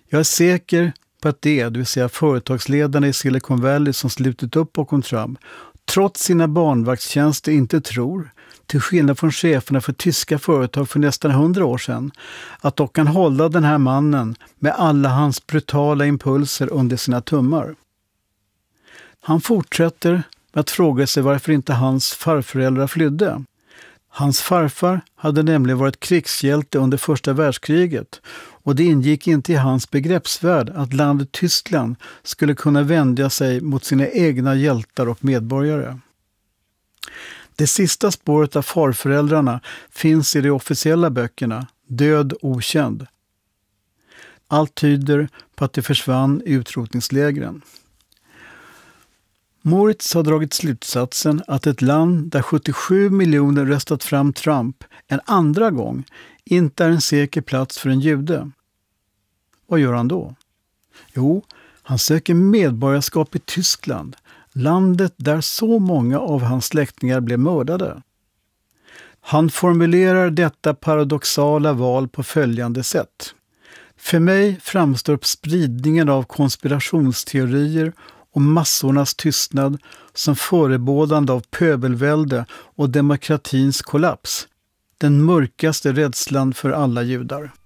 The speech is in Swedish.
Jag är säker på att det vill säga företagsledarna i Silicon Valley som slutit upp bakom Trump, trots sina barnvaktstjänster inte tror, till skillnad från cheferna för tyska företag för nästan 100 år sedan, att de kan hålla den här mannen med alla hans brutala impulser under sina tummar. Han fortsätter med att fråga sig varför inte hans farföräldrar flydde. Hans farfar hade nämligen varit krigshjälte under första världskriget och det ingick inte i hans begreppsvärld att landet Tyskland skulle kunna vända sig mot sina egna hjältar och medborgare. Det sista spåret av farföräldrarna finns i de officiella böckerna, Död okänd. Allt tyder på att det försvann i utrotningslägren. Moritz har dragit slutsatsen att ett land där 77 miljoner röstat fram Trump en andra gång inte är en säker plats för en jude. Vad gör han då? Jo, han söker medborgarskap i Tyskland, landet där så många av hans släktingar blev mördade. Han formulerar detta paradoxala val på följande sätt. För mig framstår spridningen av konspirationsteorier och massornas tystnad som förebådande av pöbelvälde och demokratins kollaps, den mörkaste rädslan för alla judar.